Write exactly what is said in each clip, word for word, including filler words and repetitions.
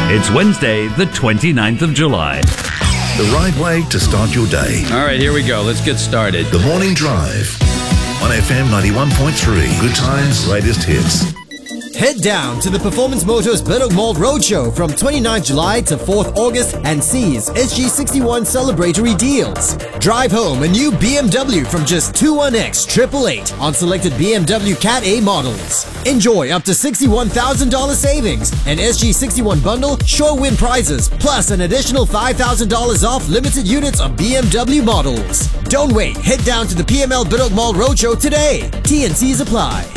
It's Wednesday, the twenty-ninth of July. The right way to start your day. All right, here we go. Let's get started. The Morning Drive. On F M ninety-one point three. Good times, latest hits. Head down to the Performance Motors Bedok Mall Roadshow from twenty-ninth July to fourth August and seize S G sixty-one celebratory deals. Drive home a new B M W from just twenty-one X triple eight on selected B M W Cat A models. Enjoy up to sixty-one thousand dollars savings, an S G sixty-one bundle, sure win prizes, plus an additional five thousand dollars off limited units of B M W models. Don't wait, head down to the P M L Bedok Mall Roadshow today. T and C's apply.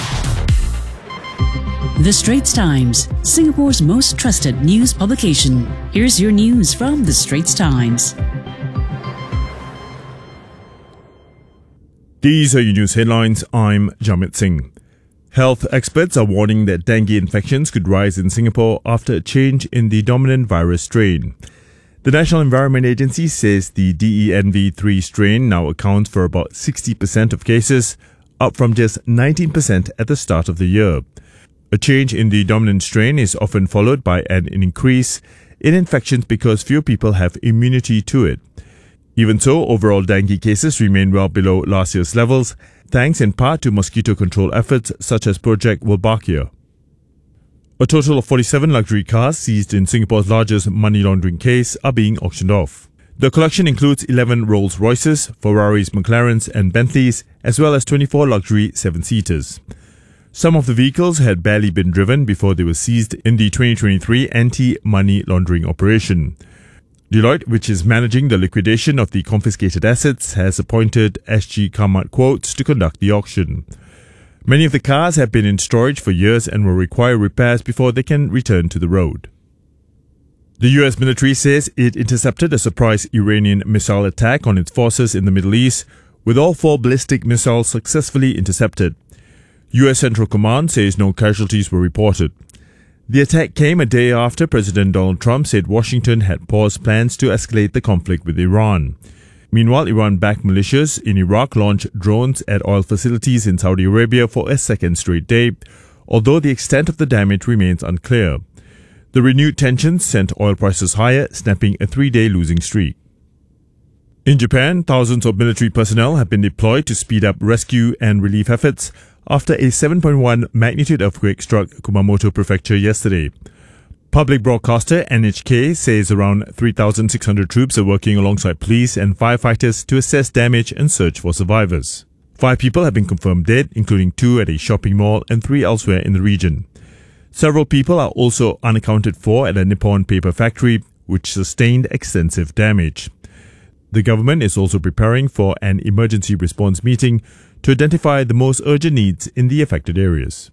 The Straits Times, Singapore's most trusted news publication. Here's your news from The Straits Times. These are your news headlines. I'm Jamit Singh. Health experts are warning that dengue infections could rise in Singapore after a change in the dominant virus strain. The National Environment Agency says the D E N V three strain now accounts for about sixty percent of cases, up from just nineteen percent at the start of the year. A change in the dominant strain is often followed by an increase in infections because fewer people have immunity to it. Even so, overall dengue cases remain well below last year's levels, thanks in part to mosquito control efforts such as Project Wolbachia. A total of forty-seven luxury cars seized in Singapore's largest money laundering case are being auctioned off. The collection includes eleven Rolls-Royces, Ferraris, McLarens and Bentleys, as well as twenty-four luxury seven-seaters. Some of the vehicles had barely been driven before they were seized in the twenty twenty-three anti-money laundering operation. Deloitte, which is managing the liquidation of the confiscated assets, has appointed S G Kamat Quotes to conduct the auction. Many of the cars have been in storage for years and will require repairs before they can return to the road. The U S military says it intercepted a surprise Iranian missile attack on its forces in the Middle East, with all four ballistic missiles successfully intercepted. U S Central Command says no casualties were reported. The attack came a day after President Donald Trump said Washington had paused plans to escalate the conflict with Iran. Meanwhile, Iran-backed militias in Iraq launched drones at oil facilities in Saudi Arabia for a second straight day, although the extent of the damage remains unclear. The renewed tensions sent oil prices higher, snapping a three-day losing streak. In Japan, thousands of military personnel have been deployed to speed up rescue and relief efforts after a seven point one magnitude earthquake struck Kumamoto Prefecture yesterday. Public broadcaster N H K says around three thousand six hundred troops are working alongside police and firefighters to assess damage and search for survivors. Five people have been confirmed dead, including two at a shopping mall and three elsewhere in the region. Several people are also unaccounted for at a Nippon paper factory, which sustained extensive damage. The government is also preparing for an emergency response meeting to identify the most urgent needs in the affected areas.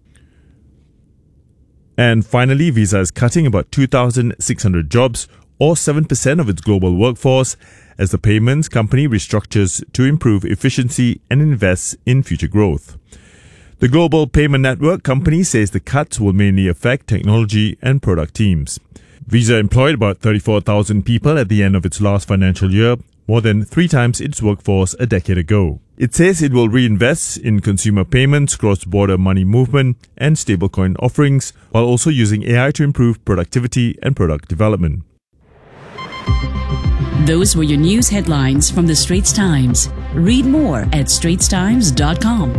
And finally, Visa is cutting about two thousand six hundred jobs, or seven percent of its global workforce, as the payments company restructures to improve efficiency and invests in future growth. The global payment network company says the cuts will mainly affect technology and product teams. Visa employed about thirty-four thousand people at the end of its last financial year, more than three times its workforce a decade ago. It says it will reinvest in consumer payments, cross-border money movement, and stablecoin offerings, while also using A I to improve productivity and product development. Those were your news headlines from The Straits Times. Read more at straits times dot com.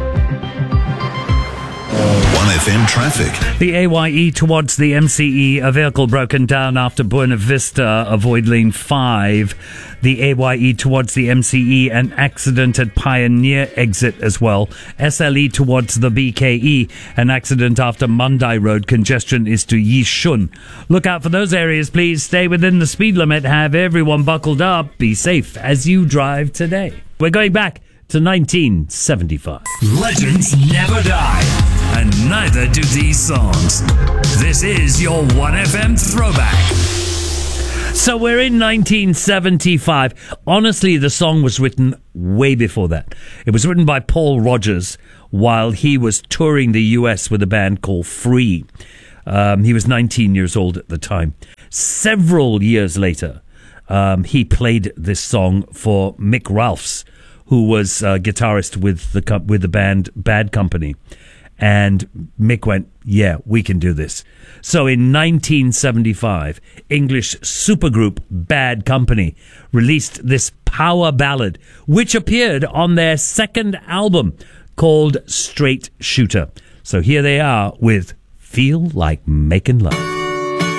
one F M traffic. The A Y E towards the M C E, a vehicle broken down after Buena Vista, avoid lane five. The A Y E towards the M C E, an accident at Pioneer exit as well. S L E towards the B K E, an accident after Mandai Road. Congestion is to Yishun. Look out for those areas, please. Stay within the speed limit. Have everyone buckled up. Be safe as you drive today. We're going back to nineteen seventy-five. Legends never die, and neither do these songs. This is your one F M throwback. So we're in nineteen seventy-five. Honestly, the song was written way before that. It was written by Paul Rogers while he was touring the U S with a band called Free. Um, he was nineteen years old at the time. Several years later, um, he played this song for Mick Ralphs, who was a guitarist with the with the band Bad Company. And Mick went, yeah, we can do this. So in nineteen seventy-five, English supergroup Bad Company released this power ballad, which appeared on their second album called Straight Shooter. So here they are with Feel Like Making Love.